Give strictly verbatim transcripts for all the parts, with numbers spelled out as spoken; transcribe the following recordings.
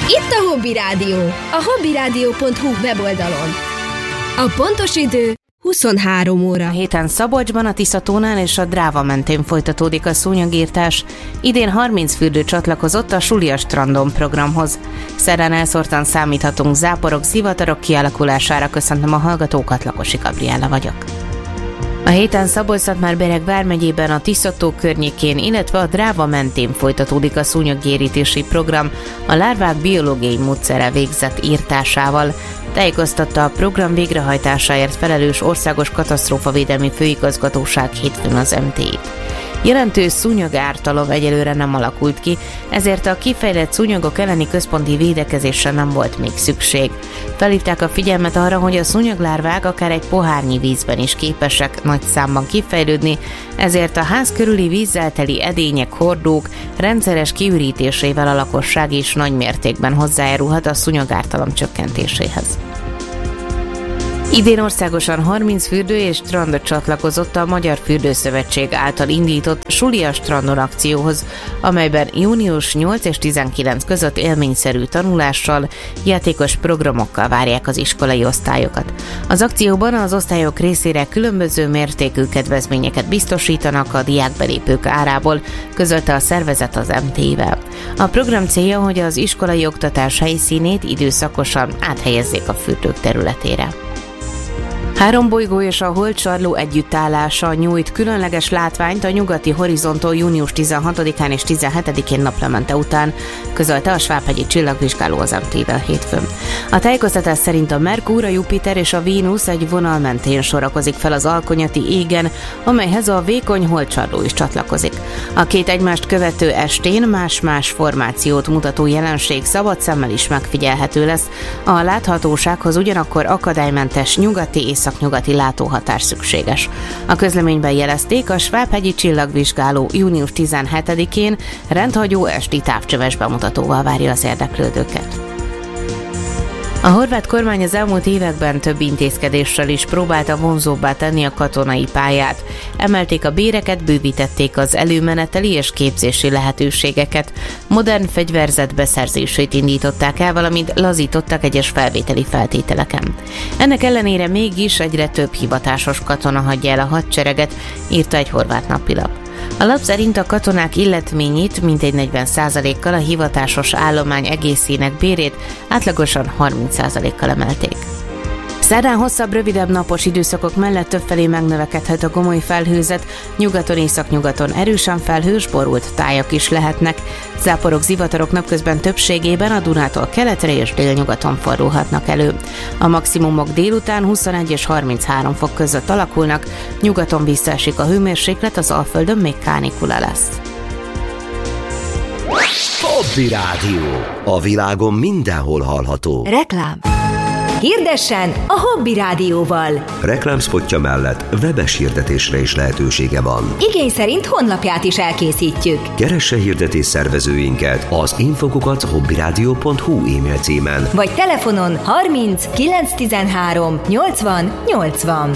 Itt a Hobby Rádió, a hobbyrádió pont hu weboldalon. A pontos idő huszonhárom óra. A héten Szabolcsban, a Tiszatónál és a Dráva mentén folytatódik a szúnyogírtás. Idén harminc fürdő csatlakozott a Suli a strandon programhoz. Szerdán elszórtan számíthatunk záporok, zivatarok kialakulására. Köszöntöm a hallgatókat, Lakosi Gabriella vagyok. A héten Szabolcs-Szatmár-Bereg vármegyében a Tiszató környékén, illetve a Dráva mentén folytatódik a szúnyoggyérítési program a lárvák biológiai módszerrel végzett írtásával. Tájékoztatta a program végrehajtásáért felelős Országos Katasztrófavédelmi Főigazgatóság hétfőn az em té i-t. Jelentős szúnyogártalom egyelőre nem alakult ki, ezért a kifejlett szúnyogok elleni központi védekezésre nem volt még szükség. Felhívták a figyelmet arra, hogy a szúnyoglárvák akár egy pohárnyi vízben is képesek nagy számban kifejlődni, ezért a ház körüli vízzel teli edények, hordók rendszeres kiürítésével a lakosság is nagy mértékben hozzájárulhat a szúnyogártalom csökkentéséhez. Idén országosan harminc fürdő és strand csatlakozott a Magyar Fürdőszövetség által indított Suli a strandon akcióhoz, amelyben június nyolc és tizenkilenc között élményszerű tanulással, játékos programokkal várják az iskolai osztályokat. Az akcióban az osztályok részére különböző mértékű kedvezményeket biztosítanak a diákbelépők árából, közölte a szervezet az em té i-vel. A program célja, hogy az iskolai oktatás helyszínét időszakosan áthelyezzék a fürdők területére. Három bolygó és a holdcsarló együttállása nyújt különleges látványt a nyugati horizonton június tizenhatodikán és tizenhetedikén naplemente után, közölte a Svábhegyi Csillagvizsgáló az em té i-vel hétfőn. A tájékoztatás szerint a Merkur, a Jupiter és a Vénusz egy vonal mentén sorakozik fel az alkonyati égen, amelyhez a vékony holdcsarló is csatlakozik. A két egymást követő estén más-más formációt mutató jelenség szabad szemmel is megfigyelhető lesz, a láthatósághoz ugyanakkor akadálymentes nyugati és északnyugati látóhatás szükséges. A közleményben jelezték, a Svábhegyi Csillagvizsgáló június tizenhetedikén rendhagyó esti távcsöves bemutatóval várja az érdeklődőket. A horvát kormány az elmúlt években több intézkedéssel is próbálta vonzóbbá tenni a katonai pályát. Emelték a béreket, bővítették az előmeneteli és képzési lehetőségeket, modern fegyverzet beszerzését indították el, valamint lazítottak egyes felvételi feltételeken. Ennek ellenére mégis egyre több hivatásos katona hagyja el a hadsereget, írta egy horvát napilap. A lap szerint a katonák illetményét mintegy negyven százalékkal, a hivatásos állomány egészének bérét átlagosan harminc százalékkal emelték. Szerdán hosszabb, rövidebb napos időszakok mellett többfelé megnövekedhet a gomoly felhőzet, nyugaton, északnyugaton erősen felhős, borult tájak is lehetnek. Záporok, zivatarok napközben többségében a Dunától keletre és délnyugaton fordulhatnak elő. A maximumok délután huszonegy és harminchárom fok között alakulnak, nyugaton visszaesik a hőmérséklet, az Alföldön még kánikula lesz. Hobby Rádió. A világon mindenhol hallható. Reklám. Hirdessen a Hobby Rádióval. Reklámszpotja mellett webes hirdetésre is lehetősége van. Igény szerint honlapját is elkészítjük. Keresse hirdetés szervezőinket az infokukat hobbyrádió pont hu e-mail címen. Vagy telefonon harminc kilencszáztizenhárom nyolcvan nyolcvan.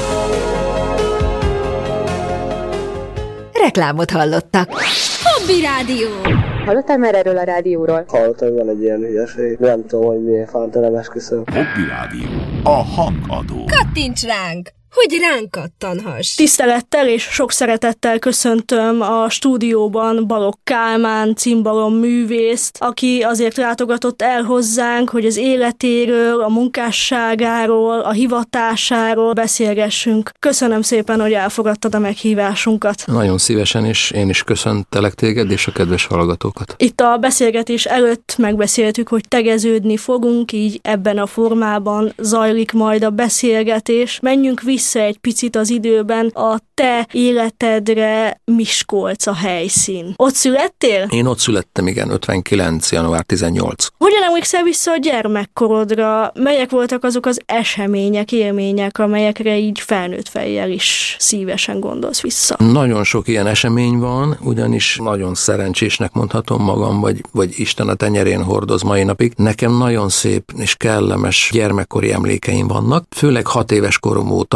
Reklámot hallottak. Hobby Rádió. Hallottál már erről a rádióról? Hallottam, van egy ilyen hülyeség. Nem tudom, hogy miért fánt, nem esküszöm. Hobby Rádió. A hangadó. Kattints ránk, hogy ránk kattanhass. Tisztelettel és sok szeretettel köszöntöm a stúdióban Balogh Kálmán cimbalom művészt, aki azért látogatott el hozzánk, hogy az életéről, a munkásságáról, a hivatásáról beszélgessünk. Köszönöm szépen, hogy elfogadtad a meghívásunkat. Nagyon szívesen, és én is köszöntelek téged és a kedves hallgatókat. Itt a beszélgetés előtt megbeszéltük, hogy tegeződni fogunk, így ebben a formában zajlik majd a beszélgetés. Menjünk vissza egy picit az időben, a te életedre Miskolc a helyszín. Ott születtél? Én ott születtem, igen, ötvenkilenc. január tizennyolc. Hogyan emlékszel vissza a gyermekkorodra? Melyek voltak azok az események, élmények, amelyekre így felnőtt fejjel is szívesen gondolsz vissza? Nagyon sok ilyen esemény van, ugyanis nagyon szerencsésnek mondhatom magam, vagy, vagy Isten a tenyerén hordoz mai napig. Nekem nagyon szép és kellemes gyermekkori emlékeim vannak, főleg hat éves korom óta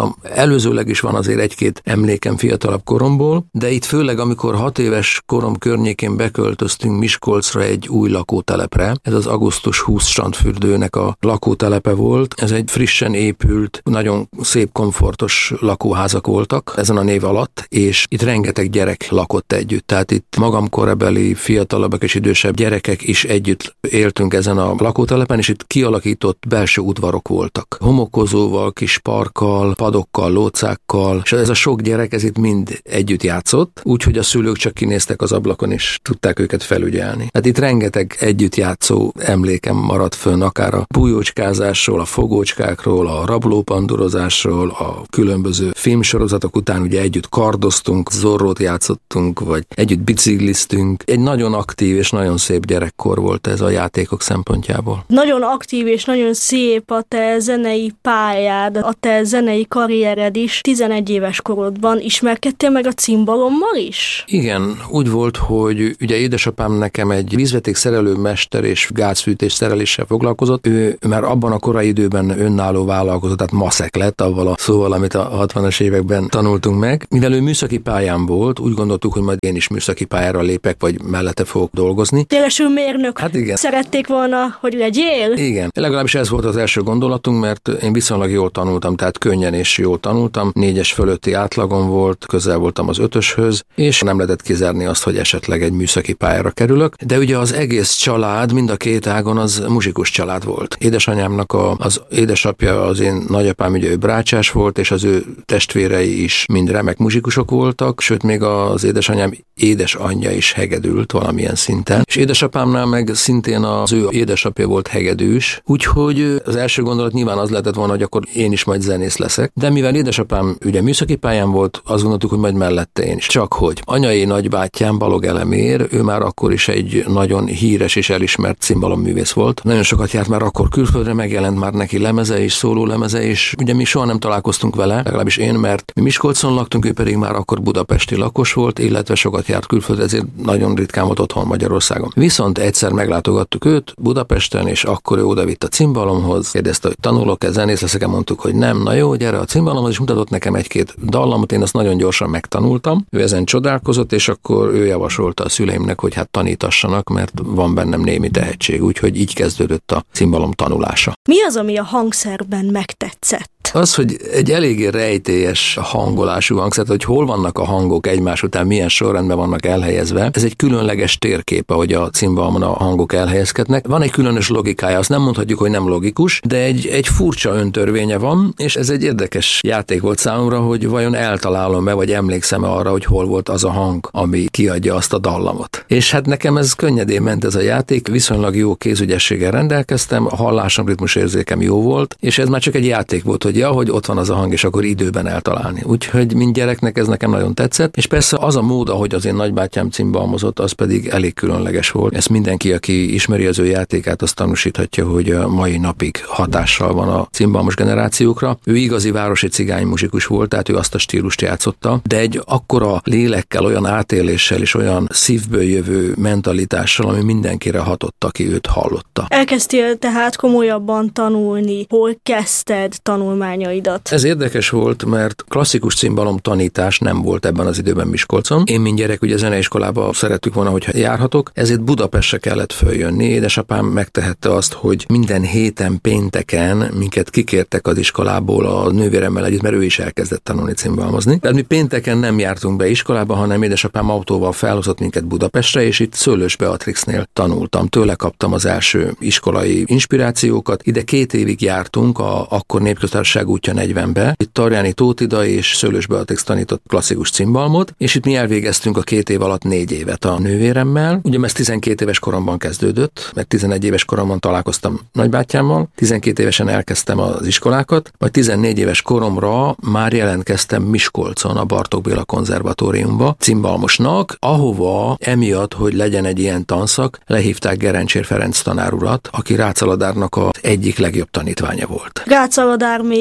utána előzőleg is van azért egy-két emlékem fiatalabb koromból, de itt főleg amikor hat éves korom környékén beköltöztünk Miskolcra egy új lakótelepre, ez az augusztus húsz strandfürdőnek a lakótelepe volt, ez egy frissen épült, nagyon szép, komfortos lakóházak voltak ezen a név alatt, és itt rengeteg gyerek lakott együtt, tehát itt magam korabeli fiatalabbak és idősebb gyerekek is együtt éltünk ezen a lakótelepen, és itt kialakított belső udvarok voltak. Homokozóval, kis parkkal, padokkal, lócákkal, és ez a sok gyerek, ez itt mind együtt játszott, úgyhogy a szülők csak kinéztek az ablakon, és tudták őket felügyelni. Hát itt rengeteg együtt játszó emlékem maradt fönn, akár a bújócskázásról, a fogócskákról, a rablópandurozásról, a különböző filmsorozatok után ugye együtt kardoztunk, Zorrót játszottunk, vagy együtt bicikliztünk. Egy nagyon aktív és nagyon szép gyerekkor volt ez a játékok szempontjából. Nagyon aktív és nagyon szép a te zenei pályád, a te zenei karriered is. tizenegy éves korodban ismerkedtél meg a cimbalommal is? Igen, úgy volt, hogy ugye édesapám nekem egy vízveték szerelő mester és gázfűtés szereléssel foglalkozott. Ő már abban a korai időben önálló vállalkozó, tehát maszek lett, avval a szóval, amit a hatvanas években tanultunk meg. Mivel ő műszaki pályán volt, úgy gondoltuk, hogy majd én is műszaki pályára lépek, vagy mellette fogok dolgozni. Télesül mérnök. Hát igen. Szerették volna, hogy legyél? Igen. Legalábbis ez volt az első gondolatunk, mert én viszonylag jól tanultam, tehát könnyen és jól tanultam. Négyes fölötti átlagom volt, közel voltam az ötöshöz, és nem lehetett kizárni azt, hogy esetleg egy műszaki pályára kerülök. De ugye az egész család, mind a két ágon az muzsikus család volt. Édesanyámnak a, az édesapja, az én nagyapám ugye ő brácsás volt, és az ő testvérei is mind remek muzsikusok voltak, sőt még az édesanyám édesanyja is hegedült valamilyen szinten. És édesapámnál meg szintén az ő édesapja volt hegedűs, úgyhogy az első gondolat nyilván az lehetett volna, hogy akkor én is majd zenész leszek. De mivel édesapám ugye műszaki pályán volt, azt gondoltuk, hogy majd mellette én is. Csak hogy anyai nagybátyám Balog Elemér, ő már akkor is egy nagyon híres és elismert cimbalomművész volt. Nagyon sokat járt már akkor külföldre, megjelent már neki lemeze és szóló lemeze, és ugye mi soha nem találkoztunk vele, legalábbis én, mert mi Miskolcon laktunk, ő pedig már akkor budapesti lakos volt, illetve sokat járt külföldre, ezért nagyon ritkán volt otthon Magyarországon. Viszont egyszer meglátogattuk őt Budapesten, és akkor ő odavitt a cimbalomhoz, kérdezte, hogy tanulok-e, zenész leszek, mondtuk, hogy nem, na jó, gyere a cimbalomhoz, és mutatott nekem egy-két dallamot, én azt nagyon gyorsan megtanultam. Ő ezen csodálkozott, és akkor ő javasolta a szüleimnek, hogy hát tanítassanak, mert van bennem némi tehetség, úgyhogy így kezdődött a cimbalom tanulása. Mi az, ami a hangszerben megtetszett? Az, hogy egy eléggé rejtélyes hangolású hangszer, hogy hol vannak a hangok egymás után, milyen sorrendben vannak elhelyezve. Ez egy különleges térkép, ahogy a cimbalomon a hangok elhelyezkednek. Van egy különös logikája, azt nem mondhatjuk, hogy nem logikus, de egy, egy furcsa öntörvénye van, és ez egy érdekes játék volt számomra, hogy vajon eltalálom-e, vagy emlékszem-e arra, hogy hol volt az a hang, ami kiadja azt a dallamot. És hát nekem ez könnyedén ment ez a játék, viszonylag jó kézügyességgel rendelkeztem, a hallásom, ritmusérzékem jó volt, és ez már csak egy játék volt, hogy ja, hogy ott van az a hang, és akkor időben eltalálni. Úgyhogy mint gyereknek ez nekem nagyon tetszett, és persze az a mód, ahogy az én nagybátyám cimbalmozott, az pedig elég különleges volt. Ezt mindenki, aki ismeri az ő játékát, azt tanúsíthatja, hogy a mai napig hatással van a cimbalmos generációkra. Ő igazi városi cigány muzsikus volt, tehát ő azt a stílust játszotta, de egy akkora lélekkel, olyan átéléssel és olyan szívből jövő mentalitással, ami mindenkire hatott, aki őt hallotta. Elkezdtél tehát komolyabban tanulni. Hol kezdted tanulmányaidat? Ez érdekes volt, mert klasszikus cimbalom tanítás nem volt ebben az időben Miskolcon. Én, mint gyerek, ugye zeneiskolába szerettük volna, hogyha járhatok, ezért Budapestre kellett följönni. Édesapám megtehette azt, hogy minden héten pénteken minket kikértek az iskolából a nővéremmel együtt, mert ő is elkezdett tanulni cimbalmozni. Tehát mi pénteken nem jártunk be iskolába, hanem édesapám autóval felhozott minket Budapestre, és itt Szőlős Beatrixnél tanultam. Tőle kaptam az első iskolai inspirációkat. Ide két évig jártunk, a akkor Népköztársaság útja negyvenbe. Itt Tarjáni Tótida és Szőlős Beatrix tanított klasszikus cimbalmot, és itt mi elvégeztünk a két év alatt négy évet a nővéremmel. Ugye ez tizenkét éves koromban kezdődött, mert tizenegy éves koromban találkoztam nagybátyámmal, tizenkét évesen elkezdtem az iskolákat, majd tizennégy éves koromra már jelentkeztem Miskolcon a Bartók Béla konzervatóriumba cimbalmosnak, ahova emiatt, hogy legyen egy ilyen tanszak, lehívták Gerencsér Ferenc tanárurat, aki Rácz Aladárnak az egyik legjobb tanítványa volt. Rácz Aladár még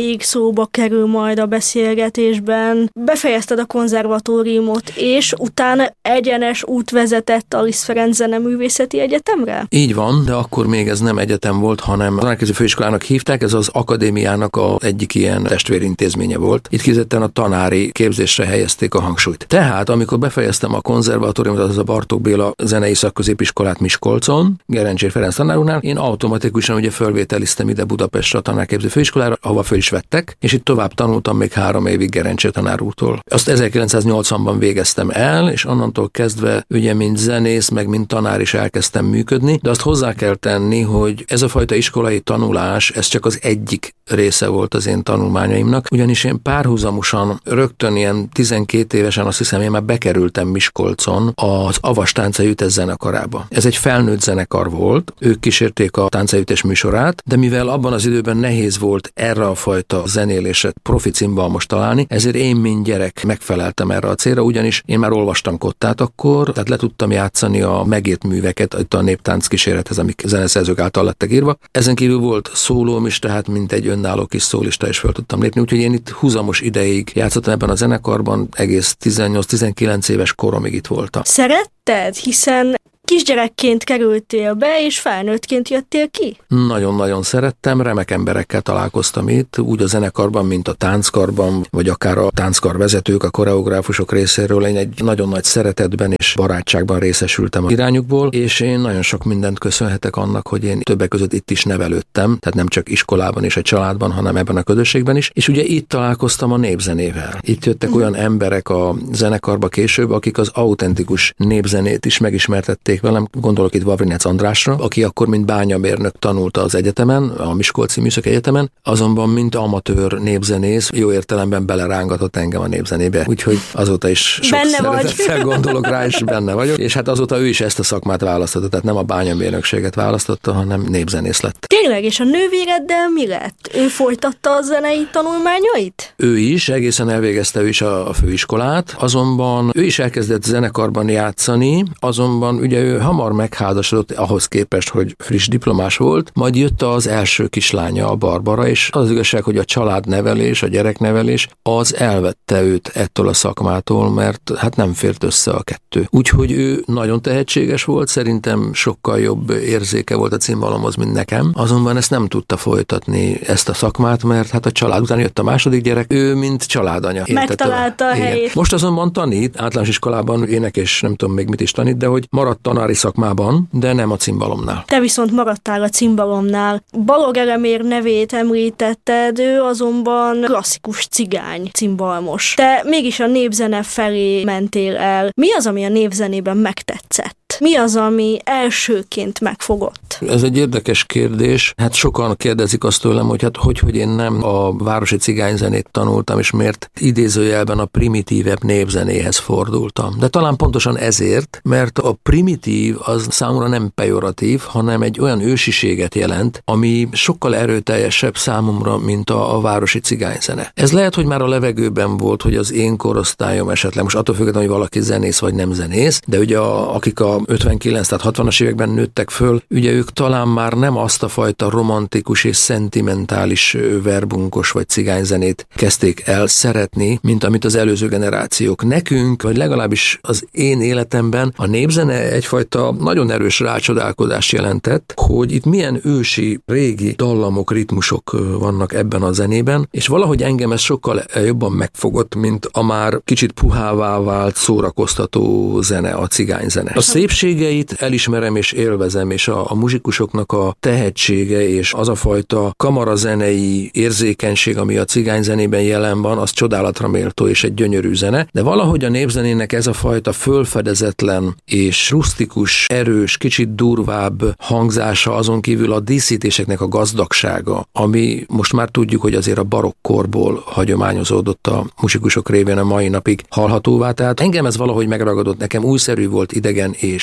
még szóba kerül majd a beszélgetésben. Befejezted a konzervatóriumot, és utána egyenes út vezetett a Liszt Ferenc Zeneművészeti Egyetemre? Így van, de akkor még ez nem egyetem volt, hanem a Tanárképző Főiskolának hívták, ez az akadémiának a egyik ilyen testvérintézménye volt. Itt kizetten a tanári képzésre helyezték a hangsúlyt. Tehát, amikor befejeztem a konzervatóriumot, az a Bartók Béla zenei szakközépiskolát Miskolcon, Gerencsér Ferenc tanár úrnál, én automatikusan ugye fölvételiztem ide Budapestre a Tanárképző Főiskolára, ahova föl is vettek, és itt tovább tanultam még három évig Gerencsér tanár úrtól. Azt ezerkilencszáznyolcvanban végeztem el, és onnantól kezdve ugye mint zenész, meg mint tanár is elkezdtem működni, de azt hozzá kell tenni, hogy ez a fajta iskolai tanulás, ez csak az egyik része volt az én tanulmányaimnak, ugyanis én párhuzamosan rögtön ilyen tizenkét évesen azt hiszem, én már bekerültem Miskolcon az Avas Táncaütés zenekarába. Ez egy felnőtt zenekar volt, ők kísérték a táncaütés műsorát, de mivel abban az időben nehéz volt erre a fajta zenélésre profi cimbalmos találni, ezért én, mint gyerek megfeleltem erre a célra, ugyanis én már olvastam kottát akkor, tehát le tudtam játszani a megírt műveket itt a néptánc kísérethez, amik zeneszerzők által lettek írva. Ezen kívül volt szólóm is, tehát mint egy önálló kis szólista is fel tudtam lépni, úgyhogy én itt húzamos ideig játszottam ebben a zenekarban, egész tizennyolc-tizenkilenc éves koromig itt voltam. Szeretted? Hiszen kisgyerekként kerültél be, és felnőttként jöttél ki? Nagyon-nagyon szerettem, remek emberekkel találkoztam itt, úgy a zenekarban, mint a tánckarban, vagy akár a tánckar vezetők, a koreográfusok részéről. Én egy nagyon nagy szeretetben és barátságban részesültem a irányukból, és én nagyon sok mindent köszönhetek annak, hogy én többek között itt is nevelődtem, tehát nem csak iskolában és a családban, hanem ebben a közösségben is, és ugye itt találkoztam a népzenével. Itt jöttek olyan emberek a zenekarba később, akik az autentikus népzenét is megismertették velem, gondolok itt Vavrinec Andrásra, aki akkor mint bányamérnök tanulta az egyetemen, a Miskolci Műszaki Egyetemen, azonban mint amatőr népzenész jó értelemben belerángatott engem a népzenébe, úgyhogy azóta is sok szeretettel gondolok rá, és benne vagyok, és hát azóta ő is ezt a szakmát választotta, tehát nem a bányamérnökséget választotta, hanem népzenész lett. Tényleg, és a nővéreddel mi lett? Ő folytatta a zenei tanulmányait? Ő is, egészen elvégezte ő is a, a főiskolát, azonban ő is elkezdett zenekarban játszani, azonban ugye ő hamar megházasodott ahhoz képest, hogy friss diplomás volt, majd jött az első kislánya, a Barbara, és az igazság, hogy a családnevelés, a gyereknevelés, az elvette őt ettől a szakmától, mert hát nem fért össze a kettő. Úgyhogy ő nagyon tehetséges volt, szerintem sokkal jobb érzéke volt a cimbalomhoz, mint nekem, azonban ezt nem tudta folytatni, ezt a szakmát, mert hát a család után jött a második gyerek, ő mint családanya. Megtalálta a helyét. Most azonban tanít, általános iskolában ének és nem tudom még mit is tanít, de hogy maradt tanári szakmában, de nem a cimbalomnál. Te viszont maradtál a cimbalomnál. Balog Elemér nevét említetted, ő azonban klasszikus cigány cimbalmos. Te mégis a népzene felé mentél el. Mi az, ami a népzenében megtetszett? Mi az, ami elsőként megfogott? Ez egy érdekes kérdés. Hát sokan kérdezik azt tőlem, hogy hát hogy, hogy én nem a városi cigányzenét tanultam, és miért idézőjelben a primitívebb népzenéhez fordultam. De talán pontosan ezért, mert a primitív az számomra nem pejoratív, hanem egy olyan ősiséget jelent, ami sokkal erőteljesebb számomra, mint a, a városi cigányzene. Ez lehet, hogy már a levegőben volt, hogy az én korosztályom esetleg, most attól függetlenül, hogy valaki zenész vagy nem zenész, de ugye a, akik a ötvenkilenc, tehát hatvanas években nőttek föl, ugye ők talán már nem azt a fajta romantikus és szentimentális verbunkos vagy cigányzenét kezdték el szeretni, mint amit az előző generációk. Nekünk, vagy legalábbis az én életemben a népzene egyfajta nagyon erős rácsodálkozást jelentett, hogy itt milyen ősi, régi dallamok, ritmusok vannak ebben a zenében, és valahogy engem ez sokkal jobban megfogott, mint a már kicsit puhává vált szórakoztató zene, a cigányzene. A szépségeit elismerem és élvezem, és a, a muzsikusoknak a tehetsége és az a fajta kamarazenei érzékenység, ami a cigányzenében jelen van, az csodálatra méltó és egy gyönyörű zene, de valahogy a népzenének ez a fajta fölfedezetlen és rusztikus, erős, kicsit durvább hangzása, azon kívül a díszítéseknek a gazdagsága, ami most már tudjuk, hogy azért a barokkorból hagyományozódott a muzsikusok révén a mai napig hallhatóvá, tehát engem ez valahogy megragadott, nekem újszerű volt, idegen és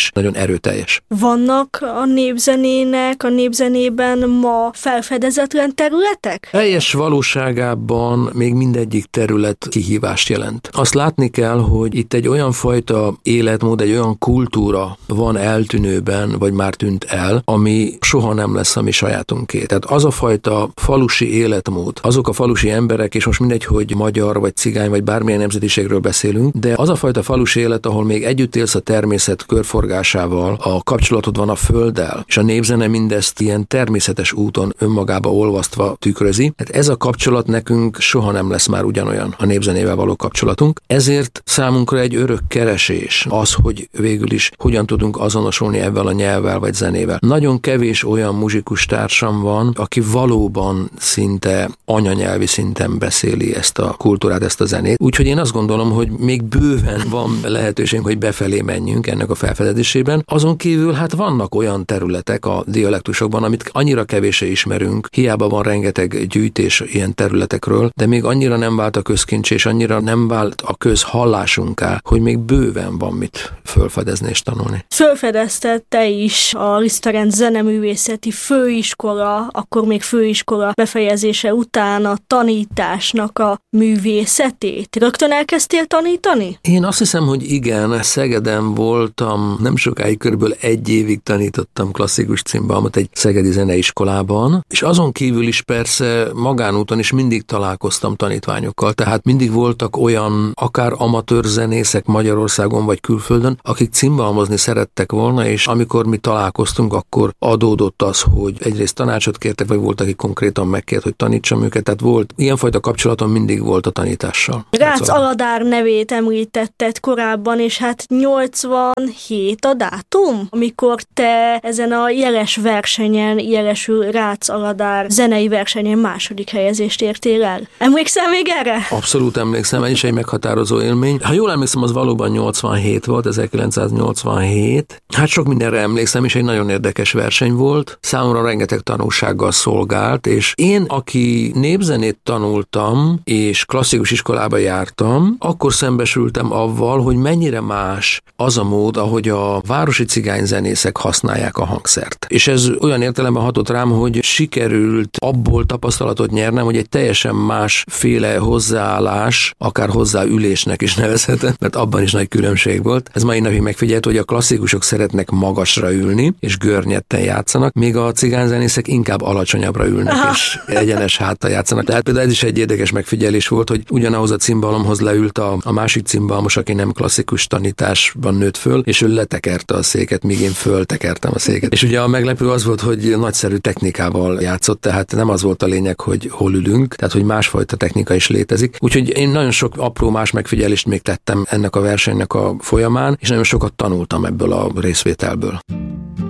és nagyon erőteljes. Vannak a népzenének, a népzenében ma felfedezetlen területek? Teljes valóságában még mindegyik terület kihívást jelent. Azt látni kell, hogy itt egy olyan fajta életmód, egy olyan kultúra van eltűnőben, vagy már tűnt el, ami soha nem lesz a mi sajátunké. Tehát az a fajta falusi életmód, azok a falusi emberek, és most mindegy, hogy magyar, vagy cigány, vagy bármilyen nemzetiségről beszélünk, de az a fajta falusi élet, ahol még együtt élsz a természet körforgásával, a kapcsolatod van a földdel, és a népzene mindezt ilyen természetes úton önmagába olvasztva tükrözi. Hát ez a kapcsolat nekünk soha nem lesz már ugyanolyan, a népzenével való kapcsolatunk. Ezért számunkra egy örök keresés az, hogy végül is hogyan tudunk azonosulni ebben a nyelvvel vagy zenével. Nagyon kevés olyan muzsikus társam van, aki valóban szinte anyanyelvi szinten beszéli ezt a kultúrát, ezt a zenét. Úgyhogy én azt gondolom, hogy még bőven van lehetőség, hogy befelé menjünk ennek a felfedezésében. Azon kívül hát vannak olyan területek a dialektusokban, amit annyira kevéssé ismerünk, hiába van rengeteg gyűjtés ilyen területekről, de még annyira nem vált a közkincs, és annyira nem vált a közhallásunká, hogy még bőven van mit felfedezni és tanulni. Felfedezted te is a Liszt Ferenc Zeneművészeti Főiskola, akkor még főiskola befejezése után a tanításnak a művészetét. Rögtön elkezdtél tanítani? Én azt hiszem, hogy igen, Szegeden voltam, nem sokáig, körülbelül egy évig tanítottam klasszikus cimbalmot egy szegedi zeneiskolában, és azon kívül is persze magánúton is mindig találkoztam tanítványokkal, tehát mindig voltak olyan akár amatőr zenészek Magyarországon vagy külföldön, akik cimbalmozni szerettek volna, és amikor mi találkoztunk, akkor adódott az, hogy egyrészt tanácsot kértek, vagy volt, aki konkrétan megkért, hogy tanítsam őket, tehát volt ilyenfajta kapcsolatom mindig volt a tanítással. Rácz Aladár nevét említetted korábban, és hát nyolcvanhét a dátum, amikor te ezen a jeles versenyen, jelesül Rácz Aladár zenei versenyen második helyezést értél el. Emlékszel még erre? Abszolút emlékszem, ez is egy meghatározó élmény. Ha jól emlékszem, az valóban nyolcvanhét volt, ezerkilencszáznyolcvanhét. Hát sok mindenre emlékszem, és egy nagyon érdekes verseny volt. Számomra rengeteg tanulsággal szolgált, és én, aki népzenét tanultam, és klasszikus iskolába jártam, akkor szembesültem avval, hogy mennyire más az a mód, ahogy a városi cigányzenészek használják a hangszert. És ez olyan értelemben hatott rám, hogy sikerült abból tapasztalatot nyernem, hogy egy teljesen másféle hozzáállás, akár hozzáülésnek is nevezhetem, mert abban is nagy különbség volt. Ez mai napig megfigyelhető, hogy a klasszikusok szeretnek magasra ülni, és görnyetten játszanak, míg a cigányzenészek inkább alacsonyabbra ülnek, aha, és egyenes háttal játszanak. Tehát például ez is egy érdekes megfigyelés volt, hogy ugyanahoz a cimbalomhoz leült a, a másik cimbalmos, aki nem klasszikus tanításban nőtt föl, és ő letekerte a széket, míg én föltekertem a széket. És ugye a meglepő az volt, hogy nagyszerű technikával játszott, tehát nem az volt a lényeg, hogy hol ülünk, tehát hogy másfajta technika is létezik. Úgyhogy én nagyon sok apró más megfigyelést még tettem ennek a versenynek a folyamán, és nagyon sokat tanultam ebből a részvételből.